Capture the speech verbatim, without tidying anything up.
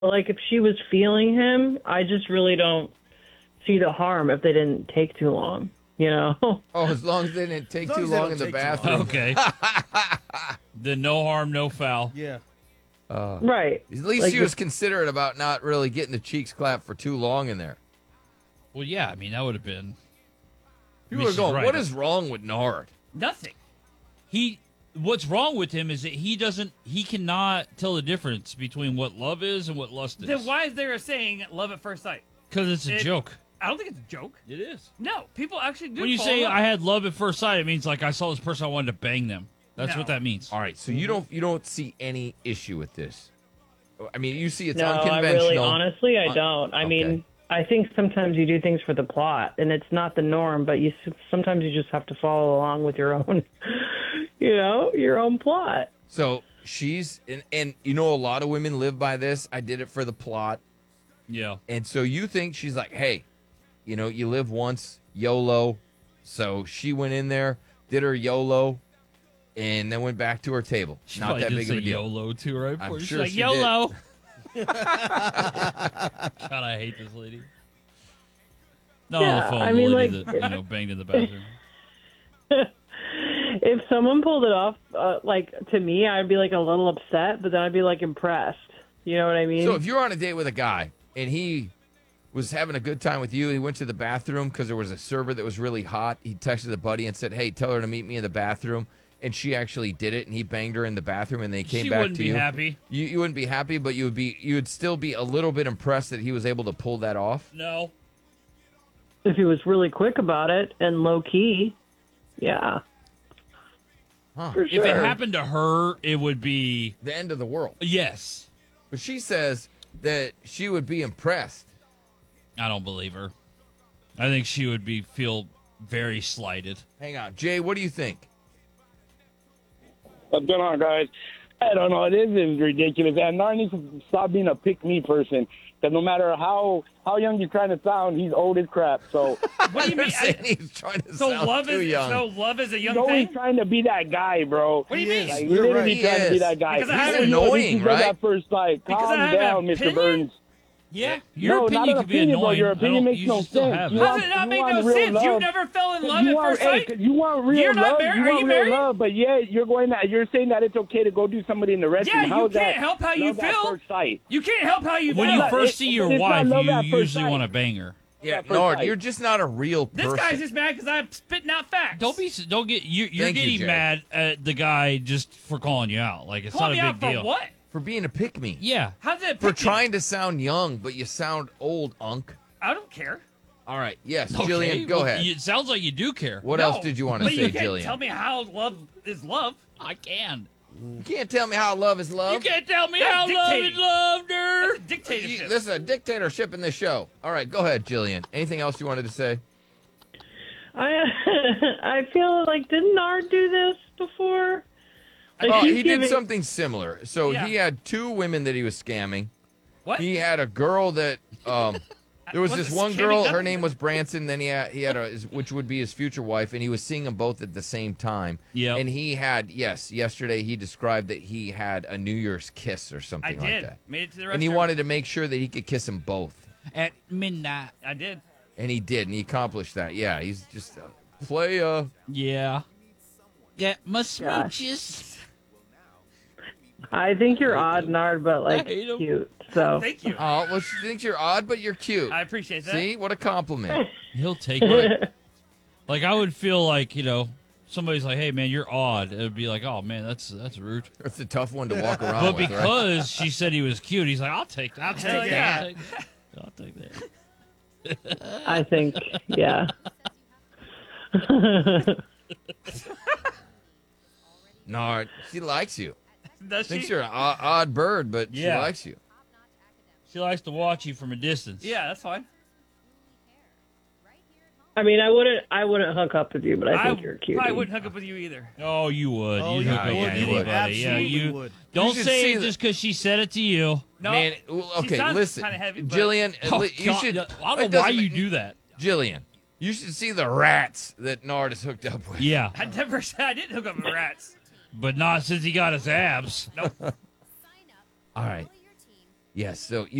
like if she was feeling him, I just really don't see the harm if they didn't take too long, you know? Oh, as long as they didn't take As long too as they long don't in the take too bathroom. long. Okay. Then no harm, no foul. Yeah. Right. At least Like she if- was considerate about not really getting the cheeks clapped for too long in there. Well, yeah, I mean, that would have been. You I mean, were she's going, right. what is wrong with Nard? Nothing. He. What's wrong with him is that he doesn't. He cannot tell the difference between what love is and what lust is. Then why is there a saying "love at first sight"? Because it's a It- joke. I don't think it's a joke. It is. No, people actually do. When you fall say in love. I had love at first sight, it means like I saw this person, I wanted to bang them. That's No. what that means. All right, so you don't you don't see any issue with this. I mean, you see it's no, I unconventional. really, honestly, I Un- don't. I okay. mean, I think sometimes you do things for the plot, and it's not the norm, but you s- sometimes you just have to follow along with your own, you know, your own plot. So she's and, and you know a lot of women live by this. I did it for the plot. Yeah. And so you think she's like, hey, you know, you live once, YOLO. So she went in there, did her YOLO, and then went back to her table. She Not probably that did big of say a deal. YOLO too, right? I'm before. She's sure like she YOLO. God, I hate this lady. Not Yeah, on the phone, I the mean, lady like- that you know banged in the bathroom. If someone pulled it off, uh, like to me, I'd be like a little upset, but then I'd be like impressed. You know what I mean? So if you're on a date with a guy and he was having a good time with you, he went to the bathroom because there was a server that was really hot. He texted a buddy and said, hey, tell her to meet me in the bathroom. And she actually did it, and he banged her in the bathroom, and they came She back wouldn't to be you. happy. You you wouldn't be happy, but you would be you would still be a little bit impressed that he was able to pull that off. No. if he was really quick about it and low key, yeah. Huh. For If sure. it happened to her, it would be The end of the world. yes. But she says that she would be impressed. I don't believe her. I think she would be feel very slighted. Hang on, Jay. What do you think? What's going on, guys? I don't know. It is ridiculous. And Nar needs to stop being a pick-me person. Because no matter how, how young you're trying to sound, he's old as crap. So What do you They're mean? saying I- he's trying to so sound love too is young. so love is a he's young always thing. trying to be that guy, bro. What do you He mean? is. Like, You're literally right. He trying to be is. that guy. Because I have Even an though this annoying, is right? That first sight. Because Calm I have an down, Mister opinion? Burns. Yeah, your no, opinion not an could be opinion, bro. annoying. Your I opinion don't- makes you no should still sense. have You it. How does it not You make want no real sense? You love. never fell in love you at want, first hey, sight. you want real You're not love. mar- you are want you real married? love, but yeah, you're going. That, you're saying that it's okay to go do somebody in the restroom. Yeah, you How is can't that help how you love at feel. first sight? You can't help how you When feel. you not- first it- see your it's not wife, love you at first usually sight. want to bang her. Yeah, First Nard, sight. you're just not a real This person. guy's just mad because I'm spitting out facts. Don't be. Don't get. You, you're Thank you, getting Jay. mad at the guy just for calling you out. Like it's Call not me a out big for deal. what? for being a pick me. Yeah. How's it? For pick me? trying to sound young, but you sound old, Unk. I don't care. All right. Yes, Okay, Jillian, go well, ahead. It sounds like you do care. What No, else did you want to but say, you can't Jillian? Tell me how love is love. I can. You can't tell me how love is love. You can't tell me That's how love dictating. is loved her. That's a dictatorship. You- This is a dictatorship in this show. All right, go ahead, Jillian. Anything else you wanted to say? I I feel like didn't Nard do this before? Like, Oh, he's he giving- did something similar. So Yeah. he had two women that he was scamming. what? He had a girl that um there was What's this this one scamming girl, her nothing? name was Branson, then he had he had a his- which would be his future wife, and he was seeing them both at the same time. Yep. And he had yes, yesterday he described that he had a New Year's kiss or I something did. like that. Made it to the restroom. And he wanted to make sure that he could kiss them both. At midnight. I did. And he did, and he accomplished that. Yeah, he's just a playa. Yeah. Get my smooches. I think you're odd, Nard, but like hate 'em. cute. So Thank you. Oh, well, she thinks you're odd, but you're cute. I appreciate that. See, what a compliment. He'll take it. Like I would feel like you know somebody's like, "Hey man, you're odd." It would be like, "Oh man, that's that's rude." It's a tough one to walk around But with, right? because she said he was cute, he's like, "I'll take that. I'll Hell take yeah. that. I'll take that. I'll take that." I think, yeah. No, she likes you. Does Thinks she? you're an odd, odd bird, but Yeah. she likes you. She likes to watch you from a distance. Yeah, that's fine. I mean, I wouldn't, I wouldn't hook up with you, but I think I you're cute. probably wouldn't hook up with you either. Oh, you would. Oh, You'd you hook up would. with Yeah, you would. anybody. Yeah, Absolutely you would. don't should say see it the- just because she said it to you. No, Man, well, she okay, sounds listen, kinda heavy, but- Jillian. Oh, li- you God, should. I it don't know why doesn't you make- do that. Jillian, you should see the rats that Nard is hooked up with. Yeah, I never said I didn't hook up with rats. but not since he got his abs. All right. Yes. So